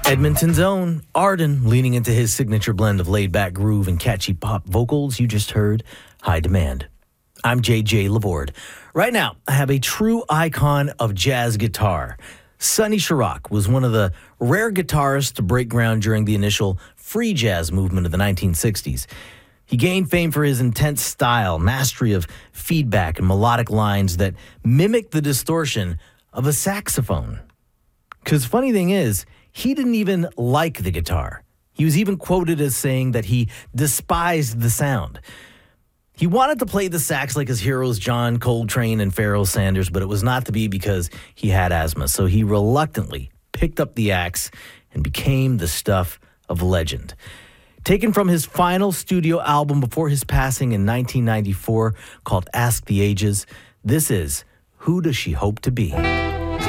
Edmonton's own Arden, leaning into his signature blend of laid-back groove and catchy pop vocals. You just heard High Demand. I'm JJ Laborde. Right now, I have a true icon of jazz guitar. Sonny Sharrock was one of the rare guitarists to break ground during the initial free jazz movement of the 1960s. He gained fame for his intense style, mastery of feedback and melodic lines that mimicked the distortion of a saxophone. Because funny thing is, he didn't even like the guitar. He was even quoted as saying that he despised the sound. He wanted to play the sax like his heroes John Coltrane and Pharoah Sanders, but it was not to be because he had asthma. So he reluctantly picked up the axe and became the stuff of legend. Taken from his final studio album before his passing in 1994 called Ask the Ages, this is Who Does She Hope to Be?